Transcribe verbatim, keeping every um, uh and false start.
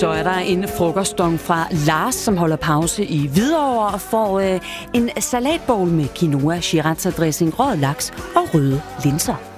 Så er der en frokostdong fra Lars, som holder pause i Hvidovre og får øh, en salatbowl med quinoa, sriracha dressing, rød laks og røde linser.